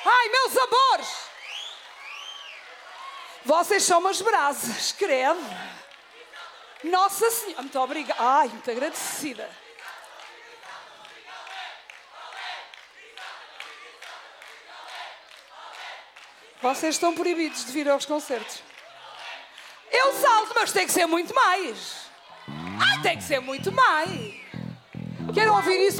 Ai, meus amores! Vocês são umas brasas, credo. Nossa Senhora, muito obrigada. Ai, muito agradecida. Vocês estão proibidos de vir aos concertos. Eu salto, mas tem que ser muito mais. Ai, tem que ser muito mais. Quero ouvir isso.